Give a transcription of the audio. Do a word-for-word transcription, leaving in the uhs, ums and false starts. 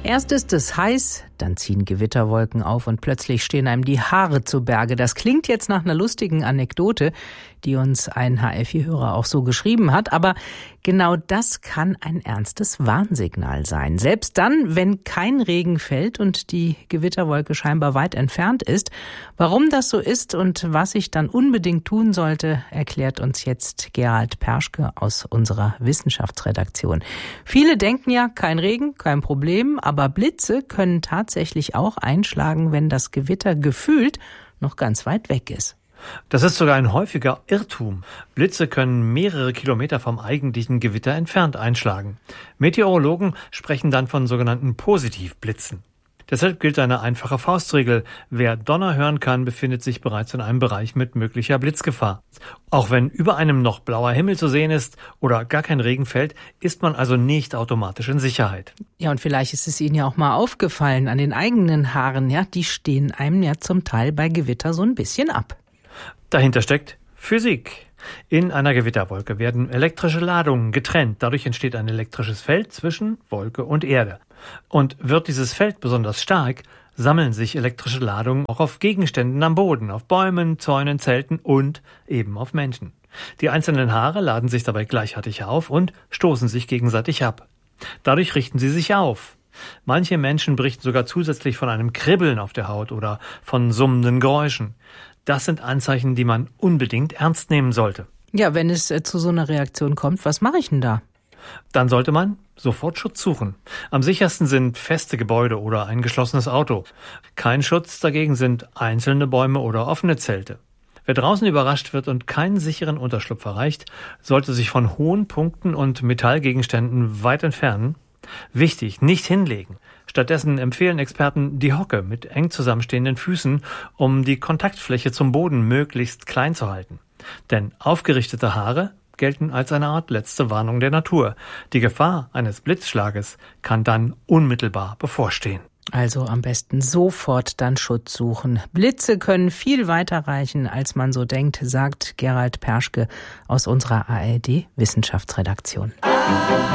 Erst ist es heiß, dann ziehen Gewitterwolken auf und plötzlich stehen einem die Haare zu Berge. Das klingt jetzt nach einer lustigen Anekdote, die uns ein H F I-Hörer auch so geschrieben hat. Aber genau das kann ein ernstes Warnsignal sein. Selbst dann, wenn kein Regen fällt und die Gewitterwolke scheinbar weit entfernt ist. Warum das so ist und was ich dann unbedingt tun sollte, erklärt uns jetzt Gerald Perschke aus unserer Wissenschaftsredaktion. Viele denken ja, kein Regen, kein Problem, aber Blitze können tatsächlich auch einschlagen, wenn das Gewitter gefühlt noch ganz weit weg ist. Das ist sogar ein häufiger Irrtum. Blitze können mehrere Kilometer vom eigentlichen Gewitter entfernt einschlagen. Meteorologen sprechen dann von sogenannten Positivblitzen. Deshalb gilt eine einfache Faustregel. Wer Donner hören kann, befindet sich bereits in einem Bereich mit möglicher Blitzgefahr. Auch wenn über einem noch blauer Himmel zu sehen ist oder gar kein Regen fällt, ist man also nicht automatisch in Sicherheit. Ja, und vielleicht ist es Ihnen ja auch mal aufgefallen an den eigenen Haaren. Ja, die stehen einem ja zum Teil bei Gewitter so ein bisschen ab. Dahinter steckt Physik. In einer Gewitterwolke werden elektrische Ladungen getrennt. Dadurch entsteht ein elektrisches Feld zwischen Wolke und Erde. Und wird dieses Feld besonders stark, sammeln sich elektrische Ladungen auch auf Gegenständen am Boden, auf Bäumen, Zäunen, Zelten und eben auf Menschen. Die einzelnen Haare laden sich dabei gleichartig auf und stoßen sich gegenseitig ab. Dadurch richten sie sich auf. Manche Menschen berichten sogar zusätzlich von einem Kribbeln auf der Haut oder von summenden Geräuschen. Das sind Anzeichen, die man unbedingt ernst nehmen sollte. Ja, wenn es äh, zu so einer Reaktion kommt, was mache ich denn da? Dann sollte man sofort Schutz suchen. Am sichersten sind feste Gebäude oder ein geschlossenes Auto. Kein Schutz dagegen sind einzelne Bäume oder offene Zelte. Wer draußen überrascht wird und keinen sicheren Unterschlupf erreicht, sollte sich von hohen Punkten und Metallgegenständen weit entfernen. Wichtig, nicht hinlegen. Stattdessen empfehlen Experten die Hocke mit eng zusammenstehenden Füßen, um die Kontaktfläche zum Boden möglichst klein zu halten. Denn aufgerichtete Haare gelten als eine Art letzte Warnung der Natur. Die Gefahr eines Blitzschlages kann dann unmittelbar bevorstehen. Also am besten sofort dann Schutz suchen. Blitze können viel weiter reichen, als man so denkt, sagt Gerald Perschke aus unserer A R D-Wissenschaftsredaktion.